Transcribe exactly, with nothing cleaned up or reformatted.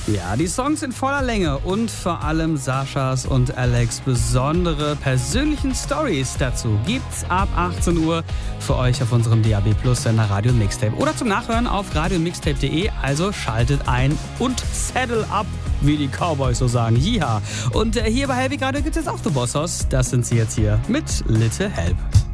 Ja, die Songs in voller Länge und vor allem Saschas und Alex besondere persönlichen Stories dazu gibt's ab achtzehn Uhr für euch auf unserem D A B Plus Sender Radio Mixtape oder zum Nachhören auf radio mixtape punkt de. Also schaltet ein und saddle up, wie die Cowboys so sagen. Jiha. Und äh, hier bei Helvig Radio gibt's jetzt auch The Boss Hoss. Das sind sie jetzt hier mit Little Help.